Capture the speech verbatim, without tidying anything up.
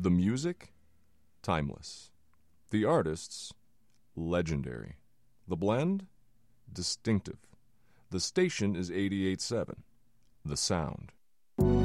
The music, timeless. The artists, legendary. The blend, distinctive. The station is eighty-eight point seven. The sound.